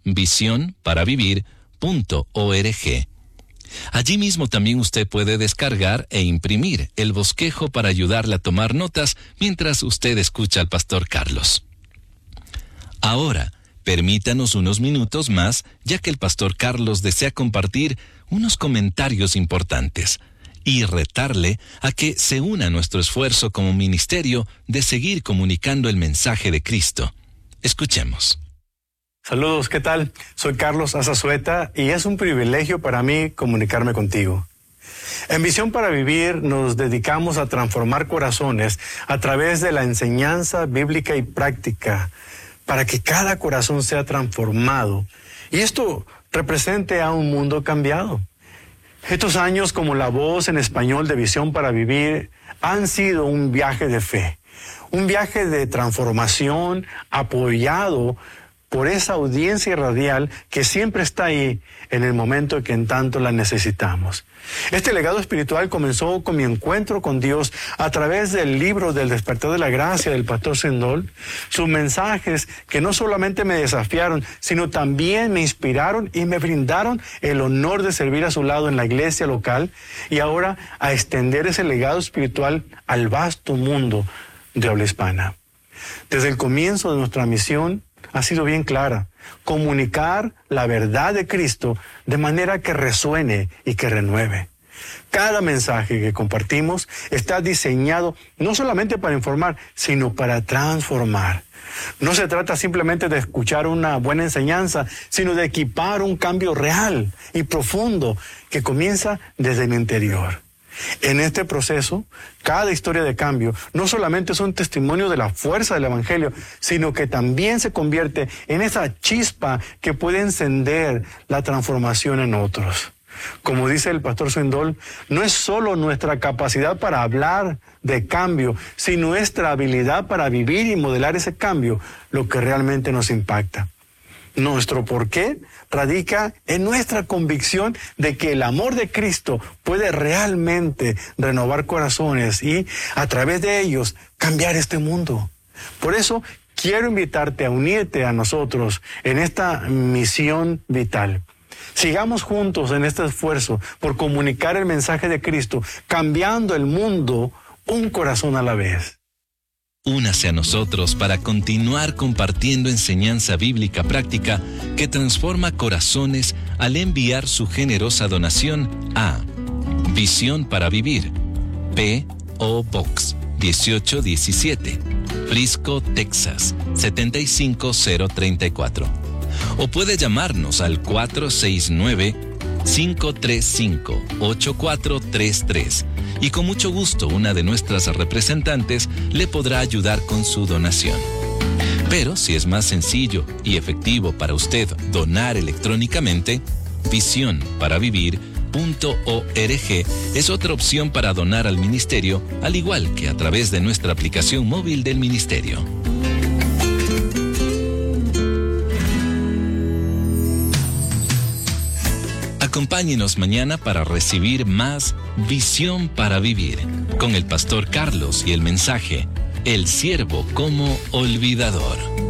visionparavivir.org. Allí mismo también usted puede descargar e imprimir el bosquejo para ayudarle a tomar notas mientras usted escucha al Pastor Carlos. Ahora, permítanos unos minutos más, ya que el Pastor Carlos desea compartir unos comentarios importantes y retarle a que se una a nuestro esfuerzo como ministerio de seguir comunicando el mensaje de Cristo. Escuchemos. Saludos, ¿qué tal? Soy Carlos Azazueta y es un privilegio para mí comunicarme contigo. En Visión para Vivir nos dedicamos a transformar corazones a través de la enseñanza bíblica y práctica para que cada corazón sea transformado y esto represente a un mundo cambiado. Estos años como la voz en español de Visión para Vivir han sido un viaje de fe, un viaje de transformación apoyado por esa audiencia radial que siempre está ahí en el momento que en tanto la necesitamos. Este legado espiritual comenzó con mi encuentro con Dios a través del libro del Despertar de la Gracia del Pastor Swindoll. Sus mensajes que no solamente me desafiaron, sino también me inspiraron y me brindaron el honor de servir a su lado en la iglesia local y ahora a extender ese legado espiritual al vasto mundo de habla hispana. Desde el comienzo de nuestra misión, ha sido bien clara: comunicar la verdad de Cristo de manera que resuene y que renueve. Cada mensaje que compartimos está diseñado no solamente para informar, sino para transformar. No se trata simplemente de escuchar una buena enseñanza, sino de equipar un cambio real y profundo que comienza desde el interior. En este proceso, cada historia de cambio no solamente es un testimonio de la fuerza del Evangelio, sino que también se convierte en esa chispa que puede encender la transformación en otros. Como dice el Pastor Swindoll, no es solo nuestra capacidad para hablar de cambio, sino nuestra habilidad para vivir y modelar ese cambio lo que realmente nos impacta. Nuestro porqué radica en nuestra convicción de que el amor de Cristo puede realmente renovar corazones y, a través de ellos, cambiar este mundo. Por eso, quiero invitarte a unirte a nosotros en esta misión vital. Sigamos juntos en este esfuerzo por comunicar el mensaje de Cristo, cambiando el mundo un corazón a la vez. Únase a nosotros para continuar compartiendo enseñanza bíblica práctica que transforma corazones al enviar su generosa donación a Visión para Vivir, P.O. Box 1817, Frisco, Texas 75034. O puede llamarnos al 469-535-8433 y con mucho gusto una de nuestras representantes le podrá ayudar con su donación. Pero si es más sencillo y efectivo para usted donar electrónicamente, visionparavivir.org es otra opción para donar al ministerio, al igual que a través de nuestra aplicación móvil del ministerio. Acompáñenos mañana para recibir más Visión para Vivir con el Pastor Carlos y el mensaje El siervo como olvidador.